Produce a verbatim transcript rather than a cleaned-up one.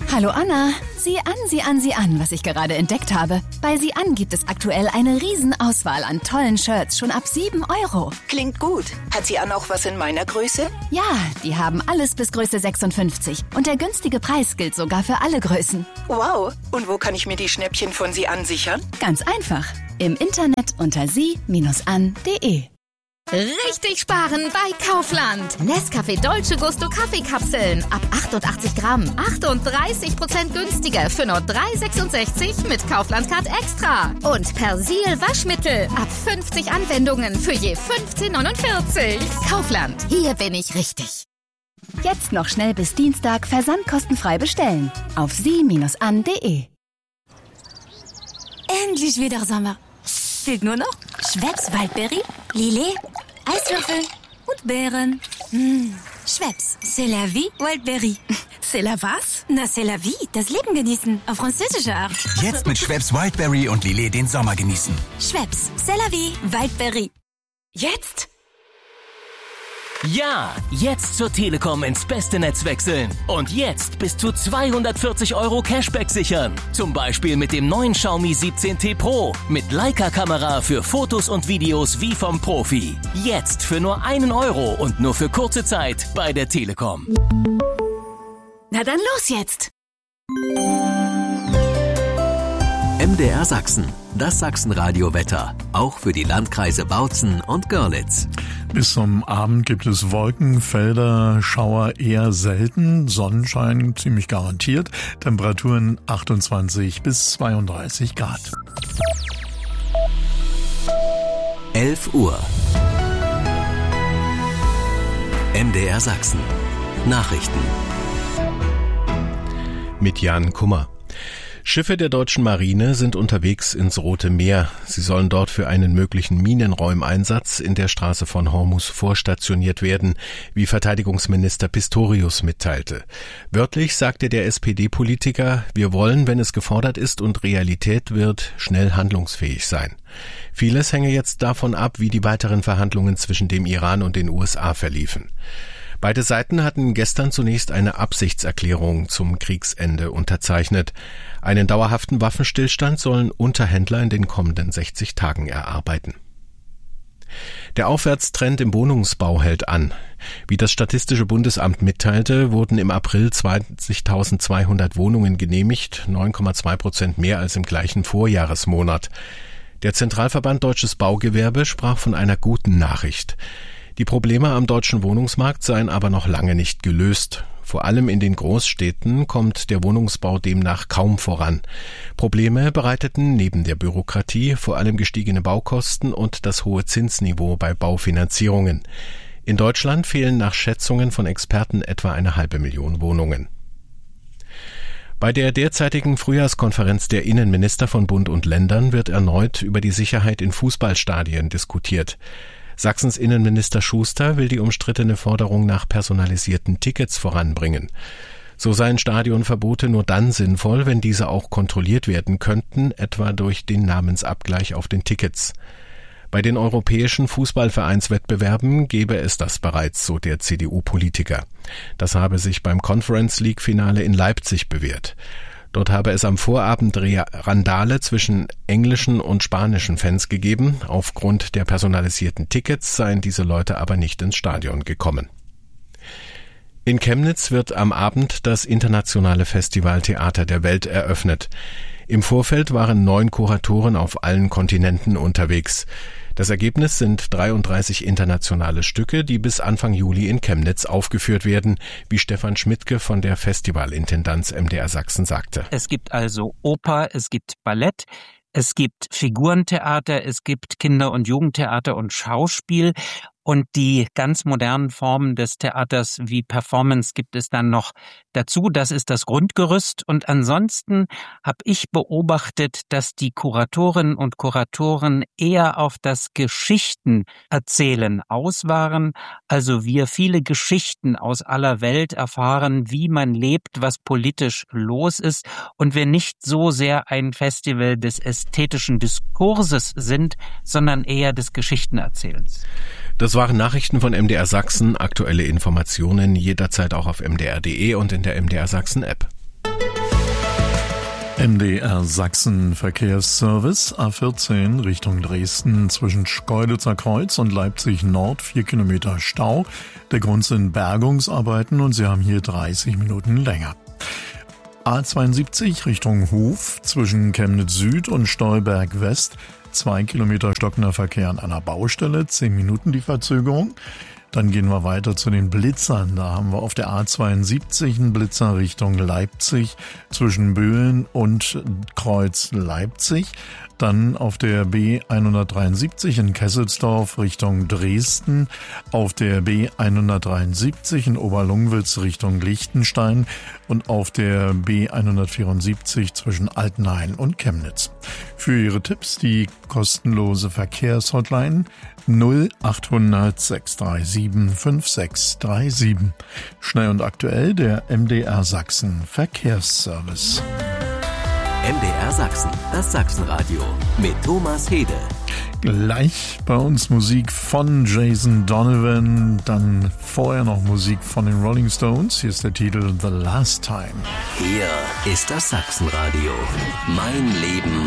Hallo Anna, sieh an, sieh an, sieh an, was ich gerade entdeckt habe. Bei Sieh an gibt es aktuell eine Riesenauswahl an tollen Shirts, schon ab sieben Euro. Klingt gut. Hat Sieh an auch was in meiner Größe? Ja, die haben alles bis Größe sechsundfünfzig. Und der günstige Preis gilt sogar für alle Größen. Wow, und wo kann ich mir die Schnäppchen von Sieh an sichern? Ganz einfach, im Internet unter sie Bindestrich an punkt de. Richtig sparen bei Kaufland. Nescafé Dolce Gusto Kaffeekapseln ab achtundachtzig Gramm. achtunddreißig Prozent günstiger für nur drei Euro sechsundsechzig mit Kaufland Card Extra. Und Persil Waschmittel ab fünfzig Anwendungen für je fünfzehn Euro neunundvierzig. Kaufland, hier bin ich richtig. Jetzt noch schnell bis Dienstag versandkostenfrei bestellen. Auf sie Bindestrich an punkt de. Endlich wieder Sommer. Fehlt nur noch Schweppes Waldbeere, Lillet, Eiswürfel und Beeren. Mmh. Schweppes, c'est la vie, Waldbeere. C'est la was? Na, c'est la vie, das Leben genießen, auf französische Art. Jetzt mit Schweppes Wildberry und Lillet den Sommer genießen. Schweppes, c'est la vie, Waldbeere. Jetzt? Ja, jetzt zur Telekom ins beste Netz wechseln. Und jetzt bis zu zweihundertvierzig Euro Cashback sichern. Zum Beispiel mit dem neuen Xiaomi siebzehn T Pro. Mit Leica-Kamera für Fotos und Videos wie vom Profi. Jetzt für nur einen Euro und nur für kurze Zeit bei der Telekom. Na dann los jetzt! M D R Sachsen, das Sachsenradio-Wetter, auch für die Landkreise Bautzen und Görlitz. Bis zum Abend gibt es Wolken, Felder, Schauer eher selten, Sonnenschein ziemlich garantiert, Temperaturen achtundzwanzig bis zweiunddreißig Grad. elf Uhr. M D R Sachsen. Nachrichten. Mit Jan Kummer. Schiffe der deutschen Marine sind unterwegs ins Rote Meer. Sie sollen dort für einen möglichen Minenräumeinsatz in der Straße von Hormuz vorstationiert werden, wie Verteidigungsminister Pistorius mitteilte. Wörtlich sagte der S P D-Politiker, wir wollen, wenn es gefordert ist und Realität wird, schnell handlungsfähig sein. Vieles hänge jetzt davon ab, wie die weiteren Verhandlungen zwischen dem Iran und den U S A verliefen. Beide Seiten hatten gestern zunächst eine Absichtserklärung zum Kriegsende unterzeichnet. Einen dauerhaften Waffenstillstand sollen Unterhändler in den kommenden sechzig Tagen erarbeiten. Der Aufwärtstrend im Wohnungsbau hält an. Wie das Statistische Bundesamt mitteilte, wurden im April zwanzigtausendzweihundert Wohnungen genehmigt, neun Komma zwei Prozent mehr als im gleichen Vorjahresmonat. Der Zentralverband Deutsches Baugewerbe sprach von einer guten Nachricht. Die Probleme am deutschen Wohnungsmarkt seien aber noch lange nicht gelöst. Vor allem in den Großstädten kommt der Wohnungsbau demnach kaum voran. Probleme bereiteten neben der Bürokratie vor allem gestiegene Baukosten und das hohe Zinsniveau bei Baufinanzierungen. In Deutschland fehlen nach Schätzungen von Experten etwa eine halbe Million Wohnungen. Bei der derzeitigen Frühjahrskonferenz der Innenminister von Bund und Ländern wird erneut über die Sicherheit in Fußballstadien diskutiert. Sachsens Innenminister Schuster will die umstrittene Forderung nach personalisierten Tickets voranbringen. So seien Stadionverbote nur dann sinnvoll, wenn diese auch kontrolliert werden könnten, etwa durch den Namensabgleich auf den Tickets. Bei den europäischen Fußballvereinswettbewerben gebe es das bereits, so der C D U-Politiker. Das habe sich beim Conference League-Finale in Leipzig bewährt. Dort habe es am Vorabend Randale zwischen englischen und spanischen Fans gegeben. Aufgrund der personalisierten Tickets seien diese Leute aber nicht ins Stadion gekommen. In Chemnitz wird am Abend das internationale Festival Theater der Welt eröffnet. Im Vorfeld waren neun Kuratoren auf allen Kontinenten unterwegs. Das Ergebnis sind dreiunddreißig internationale Stücke, die bis Anfang Juli in Chemnitz aufgeführt werden, wie Stefan Schmidtke von der Festivalintendanz M D R Sachsen sagte. Es gibt also Oper, es gibt Ballett, es gibt Figurentheater, es gibt Kinder- und Jugendtheater und Schauspiel. Und die ganz modernen Formen des Theaters wie Performance gibt es dann noch dazu. Das ist das Grundgerüst. Und ansonsten habe ich beobachtet, dass die Kuratorinnen und Kuratoren eher auf das Geschichtenerzählen aus waren. Also wir viele Geschichten aus aller Welt erfahren, wie man lebt, was politisch los ist. Und wir nicht so sehr ein Festival des ästhetischen Diskurses sind, sondern eher des Geschichtenerzählens. Das waren Nachrichten von M D R Sachsen. Aktuelle Informationen jederzeit auch auf m d r punkt d e und in der M D R Sachsen App. M D R Sachsen Verkehrsservice A vierzehn Richtung Dresden zwischen Schkeuditzer Kreuz und Leipzig Nord vier Kilometer Stau. Der Grund sind Bergungsarbeiten und Sie haben hier dreißig Minuten länger. A zweiundsiebzig Richtung Hof zwischen Chemnitz Süd und Stolberg West. Zwei Kilometer stockender Verkehr an einer Baustelle, zehn Minuten die Verzögerung. Dann gehen wir weiter zu den Blitzern. Da haben wir auf der A zweiundsiebzig einen Blitzer Richtung Leipzig zwischen Böhlen und Kreuz Leipzig. Dann auf der B hundertdreiundsiebzig in Kesselsdorf Richtung Dresden, auf der B hundertdreiundsiebzig in Oberlungwitz Richtung Liechtenstein und auf der B hundertvierundsiebzig zwischen Altenhain und Chemnitz. Für Ihre Tipps die kostenlose Verkehrshotline null achthundert sechs drei sieben fünf sechs drei sieben. Schnell und aktuell der M D R Sachsen Verkehrsservice. M D R Sachsen, das Sachsenradio mit Thomas Hede. Gleich bei uns Musik von Jason Donovan, dann vorher noch Musik von den Rolling Stones. Hier ist der Titel The Last Time. Hier ist das Sachsenradio. Mein Leben,